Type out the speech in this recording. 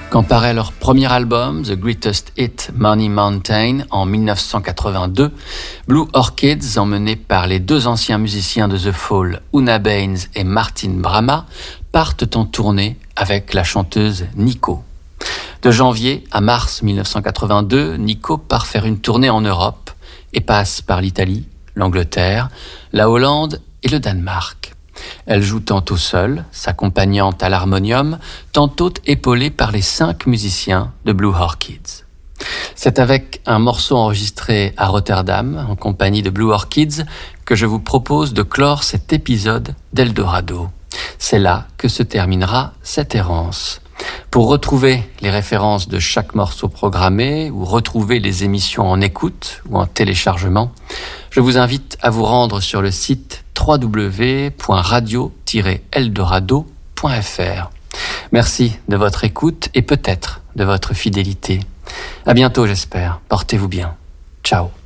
Quand paraît leur premier album, The Greatest Hit, Money Mountain, en 1982, Blue Orchids, emmenés par les deux anciens musiciens de The Fall, Una Baines et Martin Brama, partent en tournée avec la chanteuse Nico. De janvier à mars 1982, Nico part faire une tournée en Europe et passe par l'Italie, l'Angleterre, la Hollande et le Danemark. Elle joue tantôt seule, s'accompagnant à l'harmonium, tantôt épaulée par les 5 musiciens de Blue Orchids. C'est avec un morceau enregistré à Rotterdam, en compagnie de Blue Orchids, que je vous propose de clore cet épisode d'Eldorado. C'est là que se terminera cette errance. Pour retrouver les références de chaque morceau programmé ou retrouver les émissions en écoute ou en téléchargement, je vous invite à vous rendre sur le site www.radio-eldorado.fr. Merci de votre écoute et peut-être de votre fidélité. À bientôt, j'espère. Portez-vous bien. Ciao.